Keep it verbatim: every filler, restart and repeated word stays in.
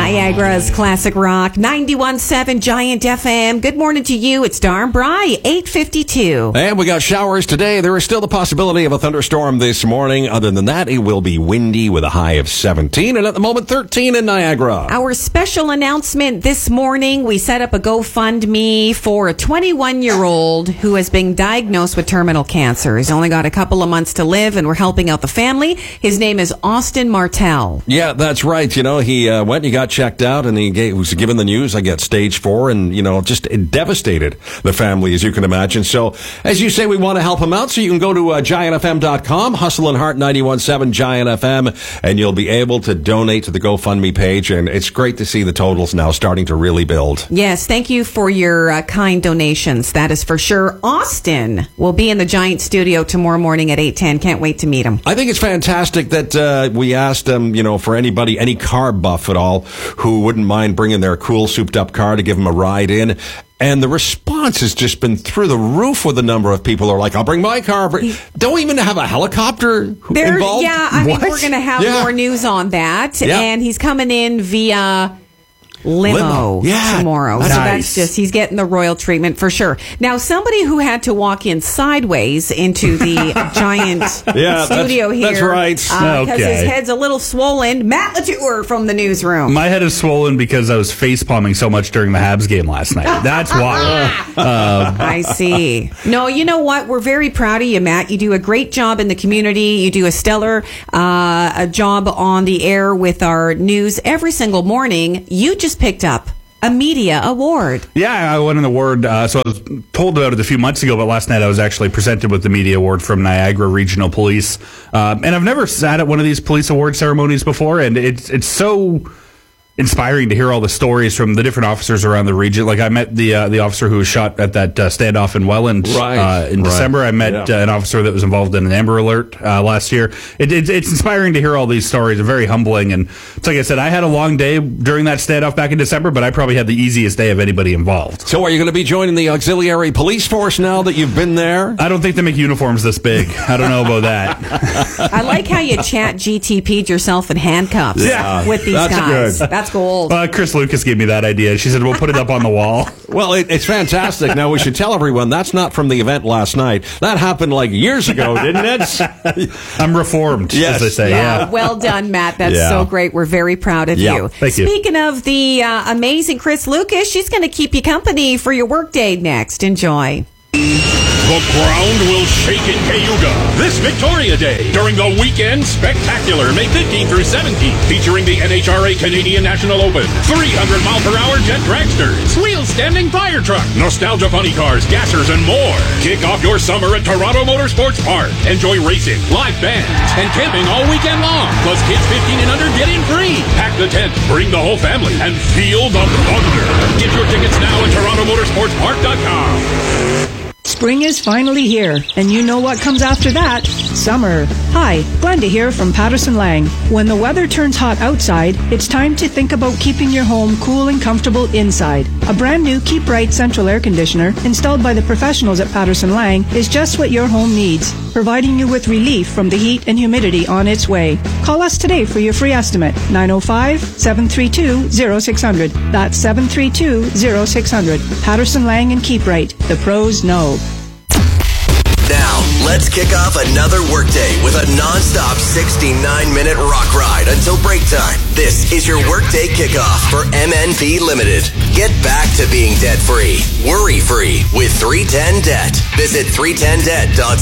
Niagara's Classic Rock, ninety-one point seven Giant F M. Good morning to you. It's Dar and Bry, eight fifty-two. And we got showers today. There is still the possibility of a thunderstorm this morning. Other than that, it will be windy with a high of seventeen. And at the moment, thirteen in Niagara. Our special announcement this morning, we set up a GoFundMe for a twenty-one-year-old who has been diagnosed with terminal cancer. He's only got a couple of months to live, and we're helping out the family. His name is Austin Martell. Yeah, that's right. You know, he uh, went and he got checked out, and he gave, was given the news. I get stage four, and, you know, just it devastated the family, as you can imagine. So, as you say, we want to help him out, so you can go to uh, giant f m dot com, Hustle and Heart ninety-one point seven Giant F M, and you'll be able to donate to the GoFundMe page, and it's great to see the totals now starting to really build. Yes, thank you for your uh, kind donations. That is for sure. Austin will be in the Giant studio tomorrow morning at eight ten. Can't wait to meet him. I think it's fantastic that uh, we asked him, you know, for anybody, any car buff at all, who wouldn't mind bringing their cool souped-up car to give him a ride in. And the response has just been through the roof with the number of people who are like, I'll bring my car. Don't we even have a helicopter there, involved? Yeah, I what? mean, we're going to have yeah. more news on that. Yeah. And he's coming in via limo, limo. Yeah. tomorrow. Nice. So that's just, he's getting the royal treatment for sure. Now, somebody who had to walk in sideways into the Giant yeah, studio that's, here. That's right. Because uh, okay. his head's a little swollen. Matt Latour from the newsroom. My head is swollen because I was face palming so much during the Habs game last night. That's why. uh, I see. No, you know what? We're very proud of you, Matt. You do a great job in the community. You do a stellar uh, a job on the air with our news every single morning. You just picked up a media award. Yeah, I won an award. Uh, so I was told about it a few months ago, but last night I was actually presented with the media award from Niagara Regional Police. Um, and I've never sat at one of these police award ceremonies before, and it's it's so inspiring to hear all the stories from the different officers around the region. Like I met the uh, the officer who was shot at that uh, standoff in Welland right, uh, in right. December. I met yeah. uh, an officer that was involved in an Amber Alert uh, last year. It, it, it's inspiring to hear all these stories. They're very humbling. And it's like I said, I had a long day during that standoff back in December, but I probably had the easiest day of anybody involved. So are you going to be joining the auxiliary police force now that you've been there? I don't think they make uniforms this big. I don't know about that. I like how you chat G T P'd yourself in handcuffs Yeah, with these that's guys. good. That's gold. Uh, Chris Lucas gave me that idea. She said, we'll put it up on the wall. Well, it, it's fantastic. Now, we should tell everyone that's not from the event last night. That happened like years ago, didn't it? I'm reformed, Yes. as they say. Yeah, Yeah. well done, Matt. That's Yeah. so great. We're very proud of Yeah, you. thank you. Speaking of the uh, amazing Chris Lucas, she's going to keep you company for your workday next. Enjoy. The ground will shake in Cayuga this Victoria Day during the Weekend Spectacular, May fifteenth through seventeenth, featuring the N H R A Canadian National Open, three hundred mile per hour jet dragsters, wheel-standing fire truck, nostalgia funny cars, gassers, and more. Kick off your summer at Toronto Motorsports Park. Enjoy racing, live bands, and camping all weekend long. Plus, kids fifteen and under get in free. Pack the tent, bring the whole family, and feel the thunder. Get your tickets now at toronto motorsports park dot com. Spring is finally here, and you know what comes after that. Summer. Hi, Glenda here from Patterson Lang. When the weather turns hot outside, it's time to think about keeping your home cool and comfortable inside. A brand new Keep Bright central air conditioner, installed by the professionals at Patterson Lang, is just what your home needs, providing you with relief from the heat and humidity on its way. Call us today for your free estimate. nine oh five, seven three two, oh six hundred. That's seven three two, oh six hundred. Patterson Lang and Keep Bright. The pros know. Now, let's kick off another workday with a non-stop sixty-nine minute rock ride until break time. This is your workday kickoff for M N P Limited. Get back to being debt-free, worry-free with three ten debt. Visit three ten debt dot